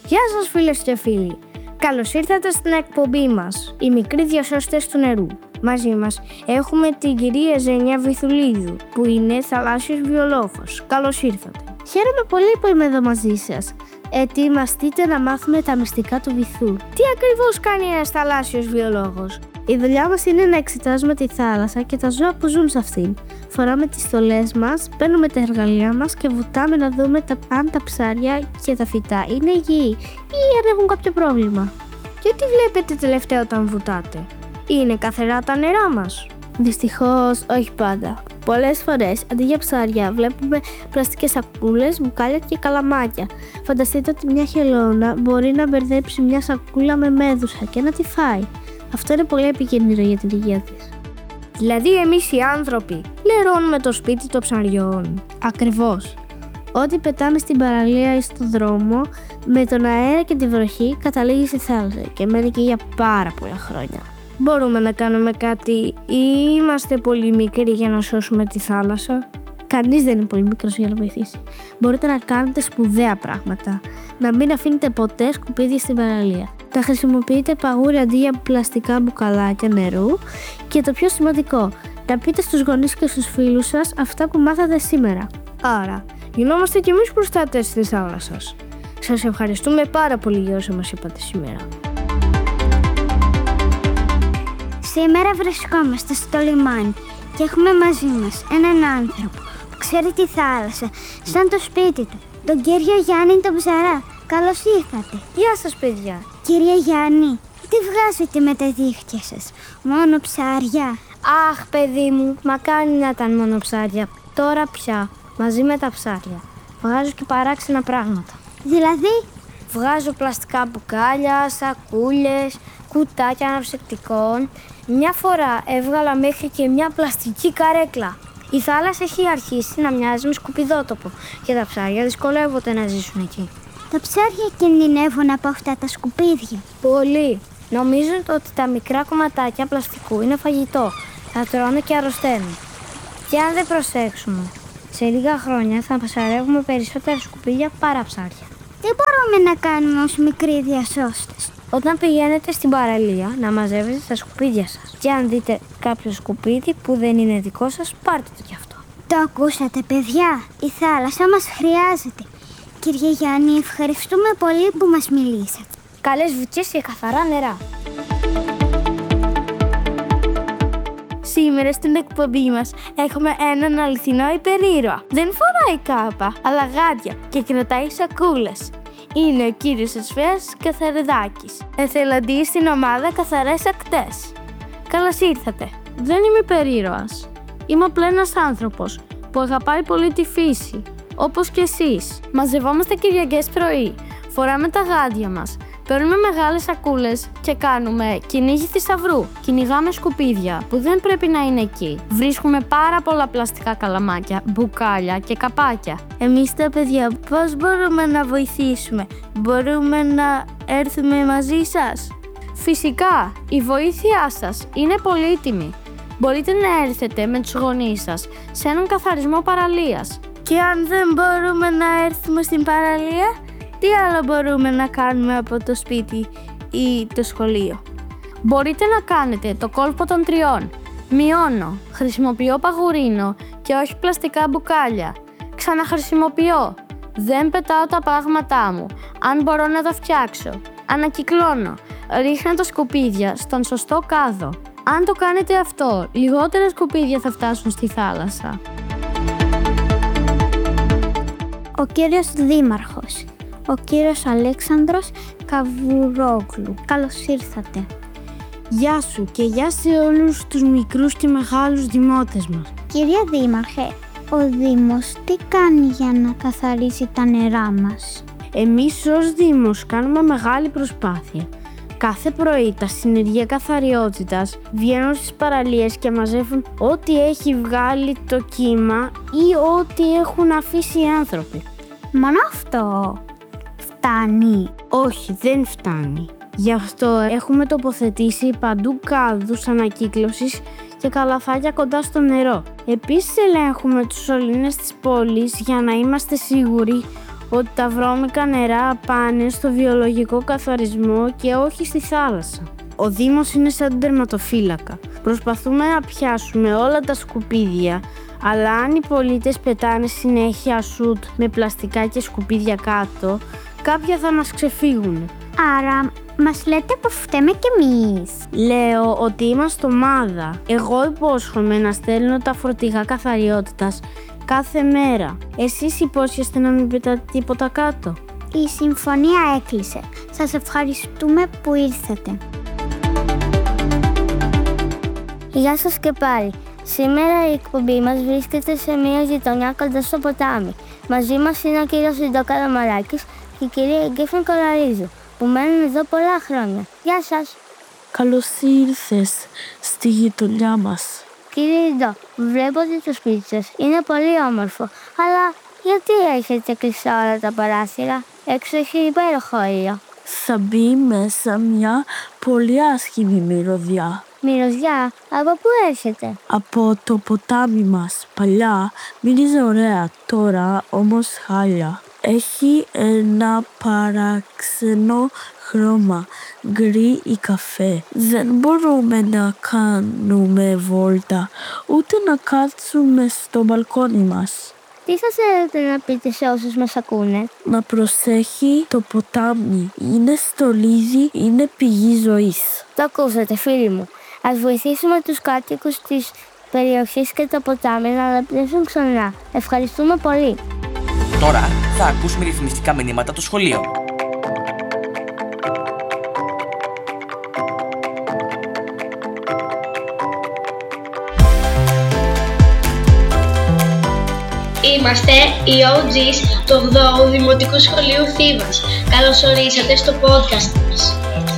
Γεια σας φίλες και φίλοι. Καλώς ήρθατε στην εκπομπή μας, οι μικροί διασώστες του νερού. Μαζί μας έχουμε την κυρία Ζένια Βυθουλίδου, που είναι θαλάσσιος βιολόγος. Καλώς ήρθατε. Χαίρομαι πολύ που είμαι εδώ μαζί σας. Ετοιμαστείτε να μάθουμε τα μυστικά του βυθού. Τι ακριβώς κάνει ένας θαλάσσιος βιολόγος? Η δουλειά μας είναι να εξετάζουμε τη θάλασσα και τα ζώα που ζουν σε αυτήν. Φοράμε τις στολές μας, παίρνουμε τα εργαλεία μας και βουτάμε να δούμε αν τα ψάρια και τα φυτά είναι υγιή ή αν έχουν κάποιο πρόβλημα. Και τι βλέπετε τελευταία όταν βουτάτε? Είναι καθαρά τα νερά μας? Δυστυχώς όχι πάντα. Πολλές φορές αντί για ψάρια βλέπουμε πλαστικές σακούλες, μπουκάλια και καλαμάκια. Φανταστείτε ότι μια χελώνα μπορεί να μπερδέψει μια σακούλα με μέδουσα και να τη φάει. Αυτό είναι πολύ επικίνδυνο για την υγεία της. Δηλαδή εμείς οι άνθρωποι λερώνουμε το σπίτι των ψαριών. Ακριβώς. Ό,τι πετάμε στην παραλία ή στον δρόμο, με τον αέρα και τη βροχή καταλήγει στη θάλασσα και μένει εκεί για πάρα πολλά χρόνια. Μπορούμε να κάνουμε κάτι ή είμαστε πολύ μικροί για να σώσουμε τη θάλασσα? Κανείς δεν είναι πολύ μικρός για να βοηθήσει. Μπορείτε να κάνετε σπουδαία πράγματα. Να μην αφήνετε ποτέ σκουπίδια στην παραλία. Να χρησιμοποιείτε παγούρια αντί για πλαστικά μπουκαλάκια νερού. Και το πιο σημαντικό, να πείτε στους γονείς και στους φίλους σας αυτά που μάθατε σήμερα. Άρα, γινόμαστε κι εμείς προστάτες της θάλασσας. Σας ευχαριστούμε πάρα πολύ για όσα μας είπατε σήμερα. Σήμερα βρισκόμαστε στο λιμάνι και έχουμε μαζί μας έναν άνθρωπο που ξέρει τη θάλασσα σαν το σπίτι του, τον κύριο Γιάννη τον Ψαρά. Καλώς ήρθατε. Γεια σας παιδιά. Κύριε Γιάννη, τι βγάζετε με τα δίχτυα σας? Μόνο ψάρια? Αχ παιδί μου, μακάρι να ήταν μόνο ψάρια. Τώρα πια, μαζί με τα ψάρια, βγάζω και παράξενα πράγματα. Δηλαδή? Βγάζω πλαστικά μπουκάλια, σακούλες, κουτάκια αναψυκτικών. Μια φορά έβγαλα μέχρι και μια πλαστική καρέκλα. Η θάλασσα έχει αρχίσει να μοιάζει με σκουπιδότοπο και τα ψάρια δυσκολεύονται να ζήσουν εκεί. Τα ψάρια κινδυνεύουν από αυτά τα σκουπίδια? Πολύ. Νομίζουν ότι τα μικρά κομματάκια πλαστικού είναι φαγητό. Θα τρώνε και αρρωσταίνουν. Και αν δεν προσέξουμε, σε λίγα χρόνια θα ψαρεύουμε περισσότερα σκουπίδια παρά ψάρια. Τι μπορούμε να κάνουμε ως μικροί διασώστες? Όταν πηγαίνετε στην παραλία, να μαζεύετε τα σκουπίδια σας. Και αν δείτε κάποιο σκουπίδι που δεν είναι δικό σας, πάρτε το κι αυτό. Το ακούσατε παιδιά? Η θάλασσα μας χρειάζεται. Κύριε Γιάννη, ευχαριστούμε πολύ που μας μιλήσατε. Καλές βουτσές και καθαρά νερά. Σήμερα στην εκπομπή μας έχουμε έναν αληθινό υπερήρωα. Δεν φοράει κάπα, αλλά γάντια και κρατάει σακούλες. Είναι ο κύριος Εσφαίας Καθαρεδάκης, εθελοντής στην ομάδα Καθαρές Ακτές. Καλώς ήρθατε. Δεν είμαι υπερήρωας. Είμαι απλά ένας άνθρωπος που αγαπάει πολύ τη φύση, όπως και εσείς. Μαζευόμαστε Κυριακές πρωί, φοράμε τα γάντια μας, παίρνουμε μεγάλες σακούλες και κάνουμε κυνήγι θησαυρού. Κυνηγάμε σκουπίδια που δεν πρέπει να είναι εκεί. Βρίσκουμε πάρα πολλά πλαστικά καλαμάκια, μπουκάλια και καπάκια. Εμείς τα παιδιά πώς μπορούμε να βοηθήσουμε? Μπορούμε να έρθουμε μαζί σας? Φυσικά, η βοήθειά σας είναι πολύτιμη. Μπορείτε να έρθετε με τους γονείς σας σε έναν καθαρισμό παραλίας. Και αν δεν μπορούμε να έρθουμε στην παραλία, τι άλλο μπορούμε να κάνουμε από το σπίτι ή το σχολείο? Μπορείτε να κάνετε το κόλπο των τριών. Μειώνω, χρησιμοποιώ παγουρίνο και όχι πλαστικά μπουκάλια. Ξαναχρησιμοποιώ, δεν πετάω τα πάγματά μου, αν μπορώ να το φτιάξω. Ανακυκλώνω, ρίχνω τα σκουπίδια στον σωστό κάδο. Αν το κάνετε αυτό, λιγότερα σκουπίδια θα φτάσουν στη θάλασσα. Ο κύριος Δήμαρχος, ο κύριος Αλέξανδρος Καβουρόγλου. Καλώς ήρθατε. Γεια σου και γεια σε όλους τους μικρούς και μεγάλους δημότες μας. Κυρία Δήμαρχε, ο Δήμος τι κάνει για να καθαρίσει τα νερά μας? Εμείς ως Δήμος κάνουμε μεγάλη προσπάθεια. Κάθε πρωί τα συνεργεία καθαριότητας βγαίνουν στις παραλίες και μαζεύουν ό,τι έχει βγάλει το κύμα ή ό,τι έχουν αφήσει οι άνθρωποι. Μόνο αυτό φτάνει? Όχι, δεν φτάνει. Γι' αυτό έχουμε τοποθετήσει παντού κάδους ανακύκλωσης και καλαθάκια κοντά στο νερό. Επίσης ελέγχουμε τους σωλήνες της πόλης για να είμαστε σίγουροι ότι τα βρώμικα νερά πάνε στο βιολογικό καθαρισμό και όχι στη θάλασσα. Ο Δήμος είναι σαν τερματοφύλακα. Προσπαθούμε να πιάσουμε όλα τα σκουπίδια, αλλά αν οι πολίτες πετάνε συνέχεια σουτ με πλαστικά και σκουπίδια κάτω, κάποια θα μας ξεφύγουν. Άρα, μας λέτε που φταίμε κι εμείς. Λέω ότι είμαστε ομάδα. Εγώ υπόσχομαι να στέλνω τα φορτηγά καθαριότητας κάθε μέρα. Εσείς υπόσχεστε να μην πετάτε τίποτα κάτω. Η συμφωνία έκλεισε. Σας ευχαριστούμε που ήρθατε. Γεια σας και πάλι. Σήμερα η εκπομπή μας βρίσκεται σε μια γειτονιά κοντά στο ποτάμι. Μαζί μας είναι ο κύριος Ιντό Καραμαλάκης και η κυρία Εγκέφεν Κολαρίζου, που μένουν εδώ πολλά χρόνια. Γεια σας. Καλώς ήρθες στη γειτονιά μας. Κύριε Ιντό, βλέπω ότι το σπίτι σας είναι πολύ όμορφο, αλλά γιατί έχετε κλειστά όλα τα παράθυρα? Έξω έχει υπέροχο ήλιο. Θα μπει μέσα μια πολύ άσχημη μυρωδιά. Μυρωδιά, από πού έρχεται? Από το ποτάμι μας. Παλιά μύριζε ωραία, τώρα όμως χάλια. Έχει ένα παράξενο χρώμα, γκρι ή καφέ. Δεν μπορούμε να κάνουμε βόλτα, ούτε να κάτσουμε στο μπαλκόνι μας. Τι θα θέλετε να πείτε σε όσους μας ακούνε? Να προσέχει το ποτάμι. Είναι στολίδι, είναι πηγή ζωής. Το ακούσατε, φίλοι μου. Ας βοηθήσουμε τους κάτοικους της περιοχής και το ποτάμι να αναπνεύσουν ξανά. Ευχαριστούμε πολύ. Τώρα θα ακούσουμε ρυθμιστικά μηνύματα του σχολείου. Είμαστε οι OGs του 8ου Δημοτικού Σχολείου Θήβας. Καλώς ορίσατε στο podcast μας.